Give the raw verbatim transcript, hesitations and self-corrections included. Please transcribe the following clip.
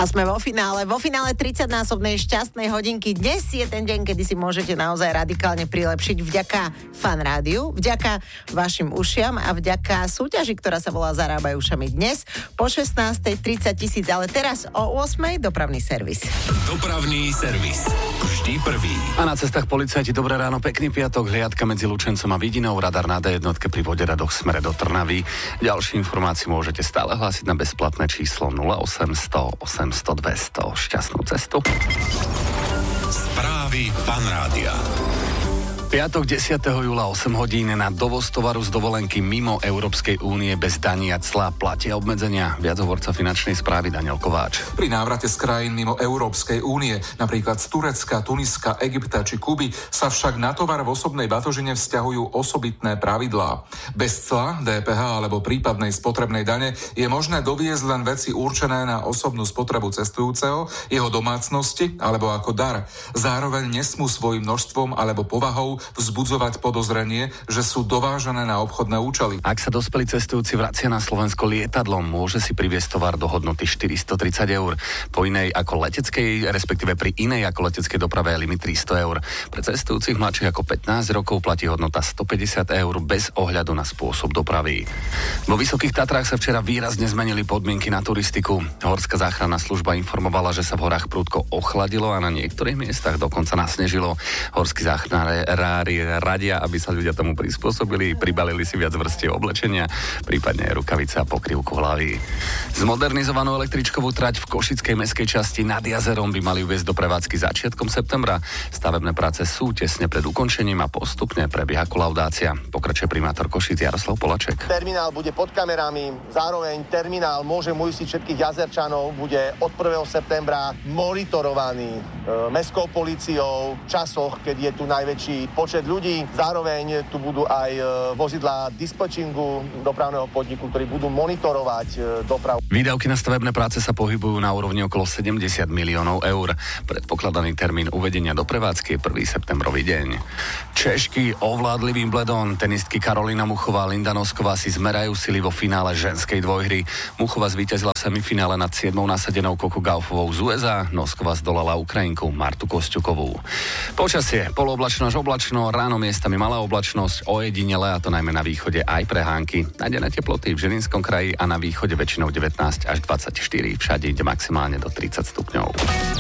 A sme vo finále. Vo finále tridsaťnásobnej šťastnej hodinky. Dnes je ten deň, kedy si môžete naozaj radikálne prilepšiť vďaka Fan Rádiu, vďaka vašim ušiam a vďaka súťaži, ktorá sa volá Zarábaj ušami. Dnes po šestnástej tridsať tisíc, ale teraz o ôsmej dopravný servis. Dopravný servis. Vždy prvý. A na cestách policajti, dobré ráno, pekný piatok, hliadka medzi Lučencom a Vidinou, radar na dé jednotke pri Voderadoch smere do Trnavy. Ďalšie informácie môžete stále hlásiť na bezplatné číslo nula osemsto osemsto dvesto. Šťastnú cestu. Správy Fan Rádia. Piatok desiateho júla osem hodín na dovoz tovaru z dovolenky mimo Európskej únie bez daní a cla platia obmedzenia. Viac hovorca finančnej správy Daniel Kováč. Pri návrate z krajín mimo Európskej únie, napríklad z Turecka, Tuniska, Egypta či Kuby, sa však na tovar v osobnej batožine vzťahujú osobitné pravidlá. Bez cla, dé pé há alebo prípadnej spotrebnej dane je možné doviezť len veci určené na osobnú spotrebu cestujúceho, jeho domácnosti alebo ako dar. Zároveň nesmú svojim množstvom alebo povahou vzbudzovať podozrenie, že sú dovážané na obchodné účely. Ak sa dospelý cestujúci vracia na Slovensko lietadlom, môže si priviesť tovar do hodnoty štyristotridsať eur. Po inej ako leteckej, respektíve pri inej ako leteckej doprave je limit tristo eur. Pre cestujúcich mladších ako pätnásť rokov platí hodnota stopäťdesiat eur bez ohľadu na spôsob dopravy. Vo Vysokých Tatrách sa včera výrazne zmenili podmienky na turistiku. Horská záchranná služba informovala, že sa v horách prudko ochladilo a na niektorých miestach dokonca nasnežilo. Horskí záchranári radia, aby sa ľudia tomu prispôsobili, pribalili si viac vrstiev oblečenia, prípadne rukavice a pokrývku hlavy. Zmodernizovanú električkovú trať v košickej mestskej časti nad jazerom by mali uviesť do prevádzky začiatkom septembra. Stavebné práce sú tesne pred ukončením a postupne prebieha kolaudácia. Pokračuje primátor Košíc Jaroslav Polaček. Terminál bude pod kamerami, zároveň terminál môže uistiť všetkých jazerčanov, bude od prvého septembra monitorovaný e, mestskou políciou v časoch, keď je tu najväčší počet ľudí. Zároveň tu budú aj vozidlá dispečingu dopravného podniku, ktorí budú monitorovať dopravu. Výdavky na stavebné práce sa pohybujú na úrovni okolo sedemdesiat miliónov eur. Predpokladaný termín uvedenia do prevádzky je prvý septembrový deň. Češky ovládli Wimbledon. Tenistky Karolina Muchová a Linda Nosková si zmerajú sily vo finále ženskej dvojhry. Muchová zvíťazila v semifinále nad siedmou nasadenou Coco Gaufovou z ú es á. Nosková zdolala Ukrajinku Martu Kosťukovú. Počasie polooblačno až oblačno, ráno miestami malá oblačnosť, ojedinele, a to najmä na východe aj prehánky. Na denné teploty v Žilinskom kraji a na východe väčšinou devätnásť až dvadsaťštyri, všade ide maximálne do tridsať stupňov.